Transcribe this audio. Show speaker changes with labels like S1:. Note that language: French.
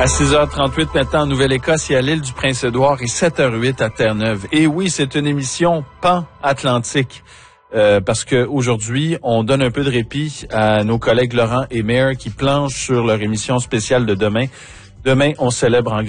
S1: À 6h38 maintenant en Nouvelle-Écosse et à l'île du Prince-Édouard et 7h08 à Terre-Neuve. Et oui, c'est une émission pan-atlantique. Parce que aujourd'hui, on donne un peu de répit à nos collègues Laurent et Mare qui planchent sur leur émission spéciale de demain. Demain, on célèbre en